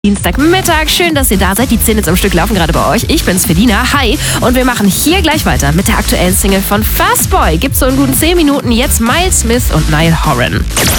Dienstagmittag, schön, dass ihr da seid. Die Zähne zum Stück laufen gerade bei euch. Ich bin's, Felina. Hi. Und wir machen hier gleich weiter mit der aktuellen Single von Fastboy. Gibt's so in guten 10 Minuten jetzt Miles Smith und Niall Horan.